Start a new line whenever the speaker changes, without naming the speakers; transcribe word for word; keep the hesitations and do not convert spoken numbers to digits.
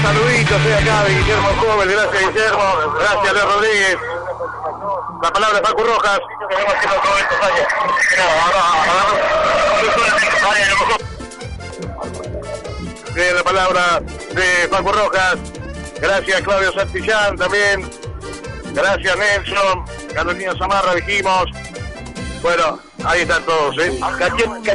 saluditos, soy acá de Guillermo Joven, gracias Guillermo, gracias Leo Rodríguez. La palabra de Facu Rojas. Bien, la palabra de Facu Rojas. Gracias Claudio Santillán también. Gracias Nelson. Carolina Zamarra dijimos. Bueno, ahí están todos, ¿eh?